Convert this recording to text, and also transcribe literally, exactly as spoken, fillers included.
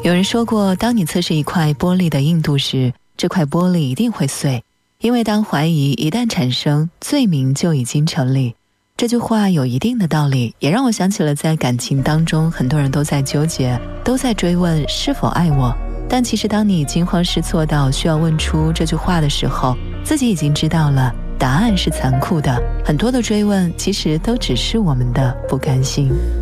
有人说过，当你测试一块玻璃的硬度时，这块玻璃一定会碎，因为当怀疑一旦产生，罪名就已经成立。这句话有一定的道理，也让我想起了在感情当中，很多人都在纠结，都在追问是否爱我。但其实当你惊慌失措到需要问出这句话的时候，自己已经知道了答案是残酷的，很多的追问其实都只是我们的不甘心。